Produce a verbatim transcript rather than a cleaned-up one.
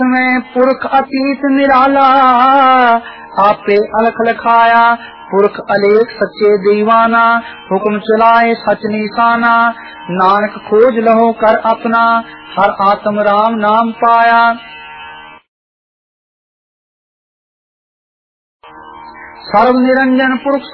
में पुरख अतीत निराला, आपे अलख लखाया पुरख अलेख सच्चे दीवाना। हुक्म चलाए सच निशाना, नानक खोज लहो कर अपना, हर आत्म राम नाम पाया। सर्व निरंजन पुरुष